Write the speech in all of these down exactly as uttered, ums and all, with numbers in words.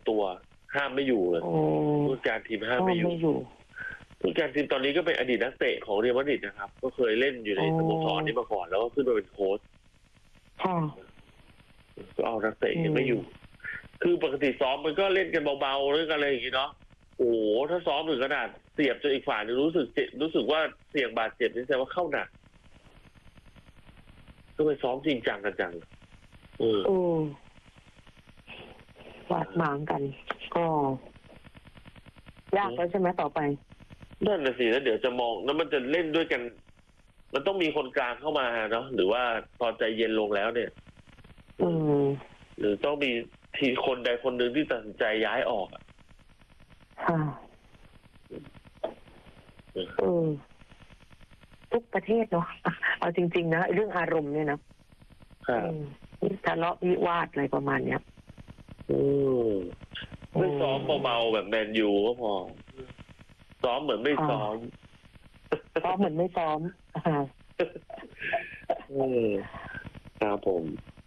ตัวห้ามไม่อยู่เลยผู้จัดการทีมห้ามไม่อยู่ผู้จัดการทีมตอนนี้ก็เป็นอดีตนักเตะของเรอัลมาดริดนะครับก็เคยเล่นอยู่ในสโมสรนี้มาก่อนแล้วก็ขึ้นมาเป็นโค้ชก็เอานักเตะยังไม่อยู่คือปกติซ้อมมันก็เล่นกันเบาๆเรื่องอะไรอย่างงี้เนาะโอ้โหถ้าซ้อมถึงขนาดเสียบจนอีกฝ่ายนึงรู้สึกเจ็บรู้สึกว่าเสี่ยงบาดเจ็บนี่แสดงว่าเข้าหนักก็ไปซ้อมจริงจังกันจังเออโอ้วาดหมางกันก็ยากแล้วใช่ไหมต่อไปนั่นน่ะสิแล้วเดี๋ยวจะมองแล้วมันจะเล่นด้วยกันมันต้องมีคนกลางเข้ามาเนาะหรือว่าพอใจเย็นลงแล้วเนี่ยอืมหรือต้องมีทีคนใดคนหนึ่งที่ตัดสินใจย้ายออกอ่ะค่ะเออทุกประเทศเนาะเอาจริงๆนะเรื่องอารมณ์เนี่ยนะทะเลาะวิวาทอะไรประมาณเนี้ยไม่ซ้อมเบาๆแบบแมนยูก็พอซ้อมเหมือนไม่ซ้อมซ้อมเหมือนไม่ซ้อมครับผม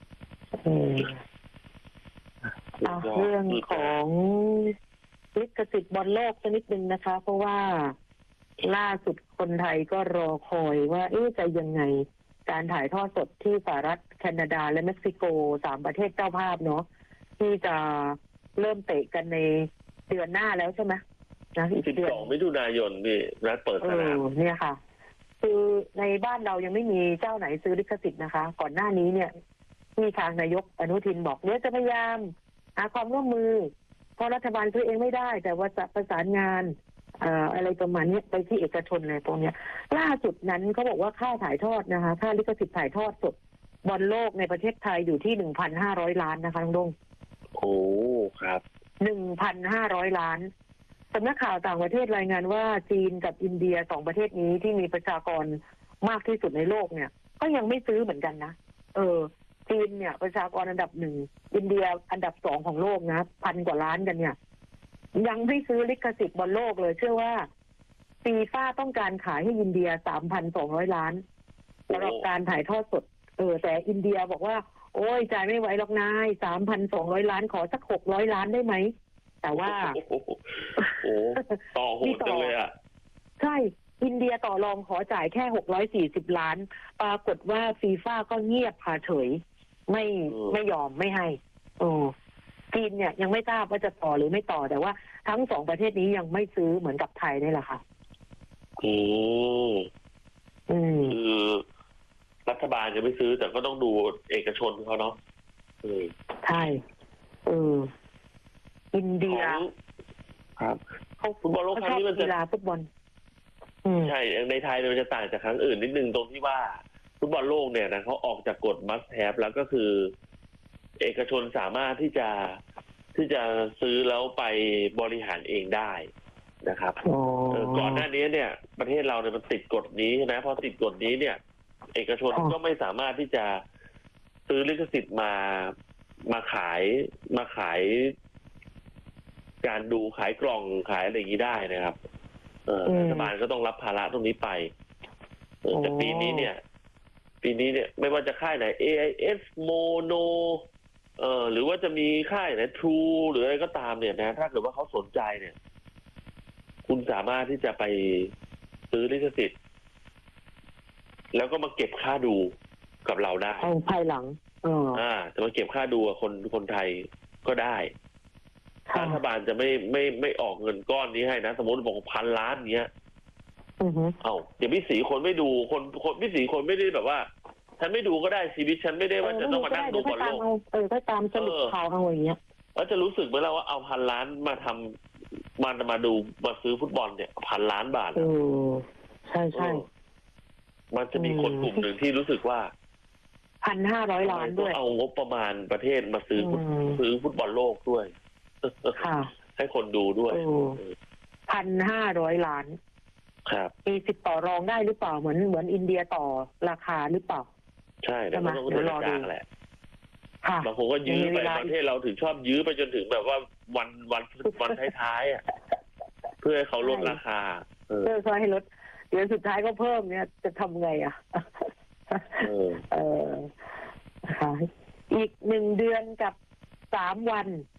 เรื่องของลิขสิทธิ์บอลโลกสักนิดนึงนะคะเพราะว่าล่าสุดคนไทยก็รอคอยว่าเอ๊ะจะยังไงการถ่ายทอดสดที่สหรัฐแคนาดาและเม็กซิโกสามประเทศเจ้าภาพเนาะที่จะเริ่มเตะกันในเดือนหน้าแล้วใช่ไหมนะอีกเดือนสิบสองมิถุนายนนี่นัดเปิดสนามเนี่ยค่ะคือในบ้านเรายังไม่มีเจ้าไหนซื้อลิขสิทธิ์นะคะก่อนหน้านี้เนี่ยที่ทางนายกอนุทินบอกเนี่ยจะพยายามหาความร่วมมือเพราะรัฐบาลซื้อเองไม่ได้แต่ว่าจะประสานงานอะไรประมาณนี้ไปที่เอกชนอะไรพวกนี้ล่าสุดนั้นเขาบอกว่าค่าถ่ายทอดนะคะค่าลิขสิทธิ์ถ่ายทอดสดบอลโลกในประเทศไทยอยู่ที่หนึ่งพันห้าร้อยล้านนะคะลุงดงโอ้ครับหนึ่งพันห้าร้อยล้านสำนักข่าวต่างประเทศรายงานว่าจีนกับอินเดียสองประเทศนี้ที่มีประชากรมากที่สุดในโลกเนี่ยก็ยังไม่ซื้อเหมือนกันนะเออจีนเนี่ยประชากรอันดับหนึ่งอินเดียอันดับสองของโลกนะพันกว่าล้านกันเนี่ยยังไม่ซื้อลิขสิทธิ์บอลโลกเลยเชื่อว่าฟีฟ่าต้องการขายให้อินเดีย สามพันสองร้อย ล้านสำหรับการถ่ายทอดสดเออแต่อินเดียบอกว่าโอ้ยจ่ายไม่ไหวหรอกนาย สามพันสองร้อย ล้านขอสักหกร้อยล้านได้ไหมแต่ว่าโอ้ต่อโหดจังเลยอ่ะใช่อินเดียต่อรองขอจ่ายแค่หกร้อยสี่สิบล้านปรากฏว่าฟีฟ่าก็เงียบผ่าเฉยไม่ไม่ยอมไม่ให้โอ้จีนเนี่ยยังไม่ทราบว่าจะต่อหรือไม่ต่อแต่ว่าทั้งสองประเทศนี้ยังไม่ซื้อเหมือนกับไทยนี่แหละค่ะโอ้อืมคือรัฐบาลจะไม่ซื้อแต่ก็ต้องดูเอกชนเขาเนาะใช่เอออินเดียครับเขาฟุตบอลโลกครั้งนี้มันจะกีฬาฟุตบอลใช่ในไทยมันจะต่างจากครั้งอื่นนิดนึงตรงที่ว่าฟุตบอลโลกเนี่ยนะเขาออกจากกฎ must have แล้วก็คือเอกชนสามารถที่จะที่จะซื้อแล้วไปบริหารเองได้นะครับก่อนหน้านี้เนี่ยประเทศเราเนี่ยมันติดกฎนี้ใช่ไหมพอติดกฎนี้เนี่ยเอกชนก็ไม่สามารถที่จะซื้อลิขสิทธิ์มามาขายมาขายการดูขายกล่องขายอะไรอย่างนี้ได้นะครับเออรัฐบาลก็ต้องรับภาระตรงนี้ไปแต่ปีนี้เนี่ยปีนี้เนี่ยไม่ว่าจะค่ายไหน เอ ไอ เอส Mono เอ่อหรือว่าจะมีค่ายไหน True หรืออะไรก็ตามเนี่ยนะถ้าเกิดว่าเขาสนใจเนี่ยคุณสามารถที่จะไปซื้อลิขสิทธิ์แล้วก็มาเก็บค่าดูกับเราได้เอาภายหลังอ่าจะมาเก็บค่าดูกับคนคนไทยก็ได้รัฐบาลจะไม่ไม่ไม่ออกเงินก้อนนี้ให้นะสมมติบอกพันล้านเนี้ยเอาอย่างพี่สีคนไม่ดูคนคนพี่สีคนไม่ได้แบบว่าฉันไม่ดูก็ได้ชีวิตฉันไม่ได้ว่าจะต้องมานั่งดูบอลโลกเออก็ตามสรุปข่าวเอาอย่างเงี้ยแล้วจะรู้สึกไหมล่ะว่าเอาพันล้านมาทำมามาดูมาซื้อฟุตบอลเนี่ยพันล้านบาทเออใช่ใช่มันจะมีคนกลุ่มหนึ่งที่รู้สึกว่าพันห้าร้อยล้านด้วยเอางบประมาณประเทศมาซื้อซื้อฟุตบอลโลกด้วยให้คนดูด้วยพันห้าร้อยล้านครับมีสิทธิ์ต่อรองได้หรือเปล่าเหมือนเหมือนอินเดียต่อราคาหรือเปล่าใช่แต่ก็ต้องเดินกลางแหละบางคนก็ยื้อไปประเทศเราถึงชอบยื้อไปจนถึงแบบว่าวันวันวันท้ายๆอ่ะเพื่อให้เขาลดราคาเพื่อให้ลดเดี๋ยวสุดท้ายก็เพิ่มเนี่ยจะทำไงอ่ะเออเออค่ะอีกหนึ่งเดือนกับสามวัน